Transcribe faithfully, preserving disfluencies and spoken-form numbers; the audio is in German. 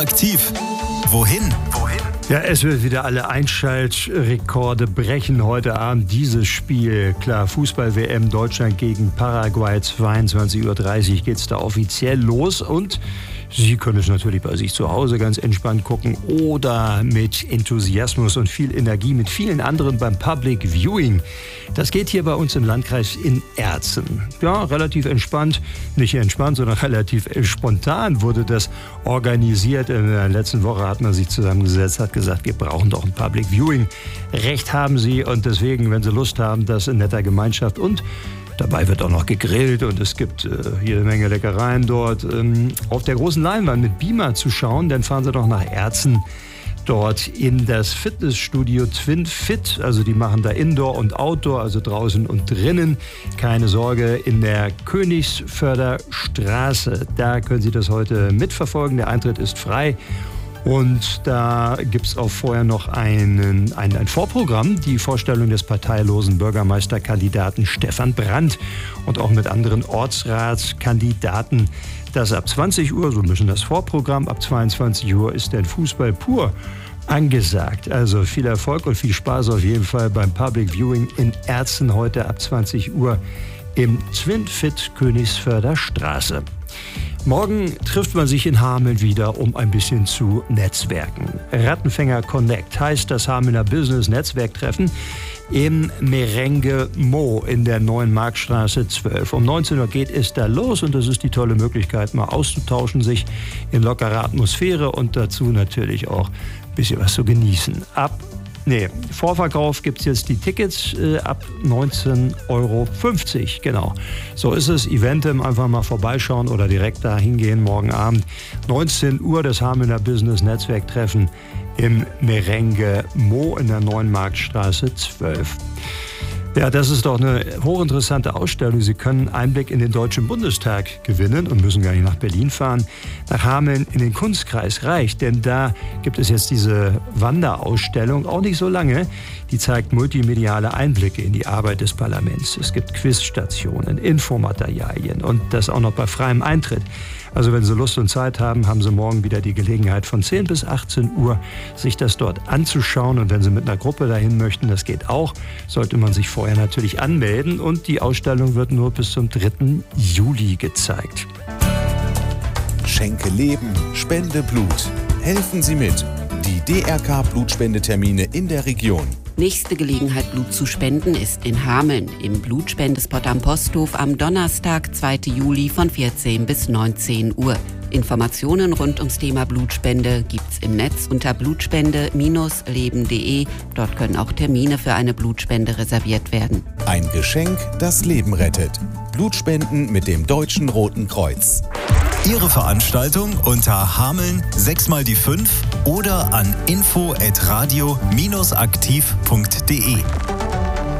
Aktiv. Wohin? Wohin? Ja, es wird wieder alle Einschaltrekorde brechen heute Abend. Dieses Spiel, klar, Fußball-W M Deutschland gegen Paraguay, zweiundzwanzig Uhr dreißig geht es da offiziell los. Und Sie können es natürlich bei sich zu Hause ganz entspannt gucken oder mit Enthusiasmus und viel Energie mit vielen anderen beim Public Viewing. Das geht hier bei uns im Landkreis in Erzen. Ja, relativ entspannt, nicht entspannt, sondern relativ spontan wurde das organisiert. In der letzten Woche hat man sich zusammengesetzt, hat gesagt, wir brauchen doch ein Public Viewing. Recht haben Sie und deswegen, wenn Sie Lust haben, das in netter Gemeinschaft und dabei wird auch noch gegrillt und es gibt äh, jede Menge Leckereien dort. Ähm, auf der großen Leinwand mit Beamer zu schauen, dann fahren Sie doch nach Erzen dort in das Fitnessstudio Twin Fit. Also die machen da Indoor und Outdoor, also draußen und drinnen. Keine Sorge, in der Königsförder Straße. Da können Sie das heute mitverfolgen. Der Eintritt ist frei. Und da gibt es auch vorher noch einen, ein, ein Vorprogramm, die Vorstellung des parteilosen Bürgermeisterkandidaten Stefan Brandt und auch mit anderen Ortsratskandidaten. Das ab zwanzig Uhr, so müssen das Vorprogramm, ab zweiundzwanzig Uhr ist der Fußball pur angesagt. Also viel Erfolg und viel Spaß auf jeden Fall beim Public Viewing in Erzen heute ab zwanzig Uhr im Twin Fit Königsförder Straße. Morgen trifft man sich in Hameln wieder, um ein bisschen zu netzwerken. Rattenfänger Connect heißt das Hamelner Business-Netzwerktreffen im Merengue Mo in der neuen Marktstraße zwölf. Um neunzehn Uhr geht es da los und das ist die tolle Möglichkeit, mal auszutauschen, sich in lockerer Atmosphäre und dazu natürlich auch ein bisschen was zu genießen. Ab Nee, Vorverkauf gibt es jetzt die Tickets äh, ab neunzehn Euro fünfzig, genau. So ist es, Eventem, einfach mal vorbeischauen oder direkt da hingehen morgen Abend. neunzehn Uhr das Hamelner Business Netzwerktreffen im Merengue Mo in der neuen Marktstraße zwölf. Ja, das ist doch eine hochinteressante Ausstellung. Sie können Einblick in den Deutschen Bundestag gewinnen und müssen gar nicht nach Berlin fahren. Nach Hameln in den Kunstkreis reicht, denn da gibt es jetzt diese Wanderausstellung, auch nicht so lange. Die zeigt multimediale Einblicke in die Arbeit des Parlaments. Es gibt Quizstationen, Infomaterialien und das auch noch bei freiem Eintritt. Also wenn Sie Lust und Zeit haben, haben Sie morgen wieder die Gelegenheit von zehn bis achtzehn Uhr sich das dort anzuschauen. Und wenn Sie mit einer Gruppe dahin möchten, das geht auch, sollte man sich vorher natürlich anmelden. Und die Ausstellung wird nur bis zum dritten Juli gezeigt. Schenke Leben, spende Blut. Helfen Sie mit. Die D R K-Blutspendetermine in der Region. Nächste Gelegenheit, Blut zu spenden, ist in Hameln im Blutspendespot am Posthof am Donnerstag, zweiten Juli von vierzehn bis neunzehn Uhr. Informationen rund ums Thema Blutspende gibt's im Netz unter blutspende Bindestrich leben punkt de. Dort können auch Termine für eine Blutspende reserviert werden. Ein Geschenk, das Leben rettet. Blutspenden mit dem Deutschen Roten Kreuz. Ihre Veranstaltung unter Hameln sechs mal die fünf oder an info at radio Bindestrich aktiv punkt de.